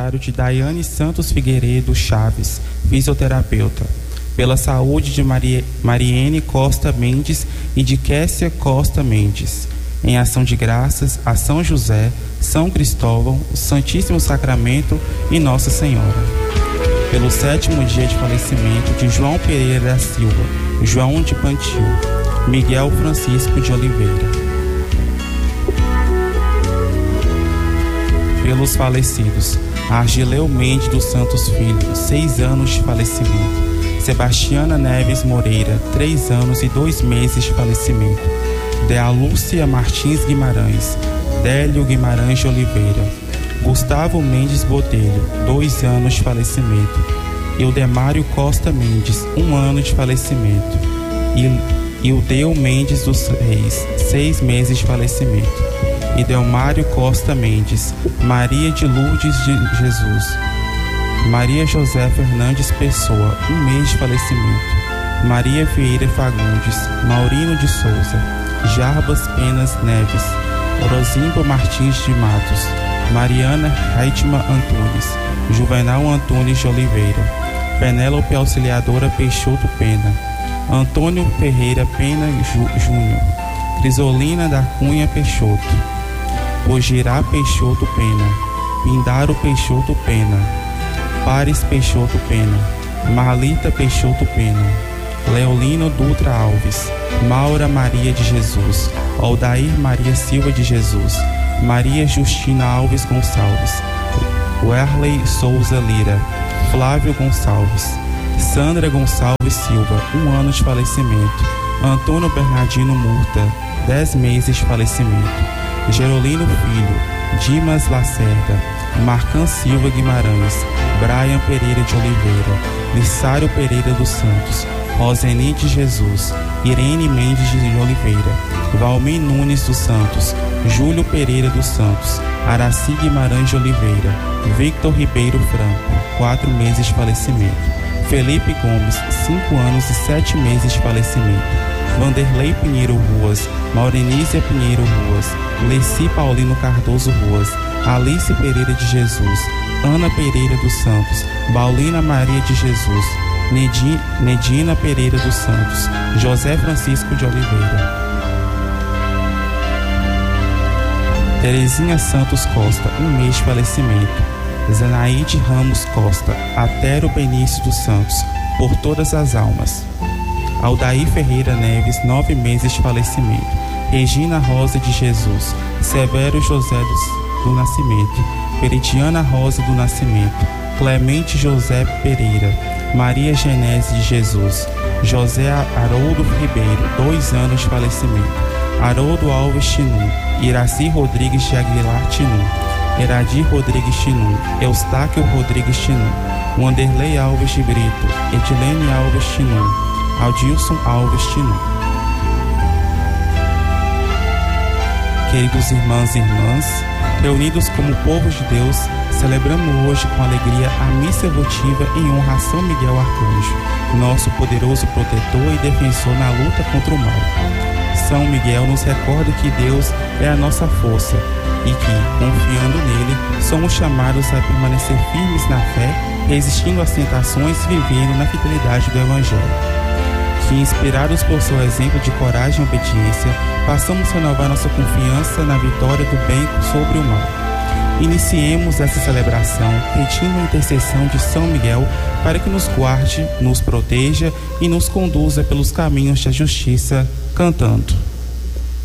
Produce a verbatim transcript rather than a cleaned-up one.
aniversário de Daiane Santos Figueiredo Chaves, fisioterapeuta. Pela saúde de Maria, Mariene Costa Mendes e de Kessia Costa Mendes. Em ação de graças a São José, São Cristóvão, o Santíssimo Sacramento e Nossa Senhora. Pelo sétimo dia de falecimento de João Pereira da Silva, João de Pantil, Miguel Francisco de Oliveira. Pelos falecidos, Argileu Mendes dos Santos Filho, seis anos de falecimento. Sebastiana Neves Moreira, três anos e dois meses de falecimento. Dea Lúcia Martins Guimarães, Délio Guimarães de Oliveira. Gustavo Mendes Botelho, dois anos de falecimento. Ildemário Costa Mendes, um ano de falecimento. Ildeu Mendes dos Reis, seis meses de falecimento. Idelmário Costa Mendes, Maria de Lourdes de Jesus. Maria José Fernandes Pessoa, um mês de falecimento. Maria Vieira Fagundes, Maurino de Souza, Jarbas Penas Neves, Rosimbo Martins de Matos, Mariana Reitman Antunes, Juvenal Antunes de Oliveira, Penélope Auxiliadora Peixoto Pena, Antônio Ferreira Pena Júnior, Crisolina da Cunha Peixoto, Ogirá Peixoto Pena, Pindaro Peixoto Pena, Pares Peixoto Pena, Marlita Peixoto Pena, Leolino Dutra Alves, Maura Maria de Jesus, Aldair Maria Silva de Jesus, Maria Justina Alves Gonçalves, Werley Souza Lira, Flávio Gonçalves, Sandra Gonçalves Silva, um ano de falecimento. Antônio Bernardino Murta, dez meses de falecimento. Gerolino Filho, Dimas Lacerda, Marcan Silva Guimarães, Brian Pereira de Oliveira, Lissário Pereira dos Santos, Roseni de Jesus, Irene Mendes de Oliveira, Valmir Nunes dos Santos, Júlio Pereira dos Santos, Araci Guimarães de Oliveira, Victor Ribeiro Franco, quatro meses de falecimento. Felipe Gomes, cinco anos e sete meses de falecimento. Vanderlei Pinheiro Ruas, Maurenícia Pinheiro Ruas, Leci Paulino Cardoso Ruas, Alice Pereira de Jesus, Ana Pereira dos Santos, Baulina Maria de Jesus, Nedi, Nedina Pereira dos Santos, José Francisco de Oliveira. Terezinha Santos Costa, um mês de falecimento. Zenaide Ramos Costa, Atero Benício dos Santos, por todas as almas. Aldair Ferreira Neves, nove meses de falecimento. Regina Rosa de Jesus, Severo José do, do Nascimento, Peridiana Rosa do Nascimento, Clemente José Pereira, Maria Genese de Jesus, José Haroldo Ribeiro, dois anos de falecimento. Haroldo Alves Tinu, Iraci Rodrigues de Aguilar Tinu, Eradir Rodrigues Tinu, Eustáquio Rodrigues Tinu, Wanderlei Alves de Brito, Edilene Alves Tinu, Aldilson Alves Tinu. Queridos irmãos e irmãs, reunidos como povo de Deus, celebramos hoje com alegria a missa votiva em honra a São Miguel Arcanjo, nosso poderoso protetor e defensor na luta contra o mal. São Miguel nos recorda que Deus é a nossa força e que, confiando nele, somos chamados a permanecer firmes na fé, resistindo às tentações e vivendo na fidelidade do Evangelho. Que, inspirados por seu exemplo de coragem e obediência, possamos renovar nossa confiança na vitória do bem sobre o mal. Iniciemos essa celebração pedindo a intercessão de São Miguel para que nos guarde, nos proteja e nos conduza pelos caminhos da justiça, cantando.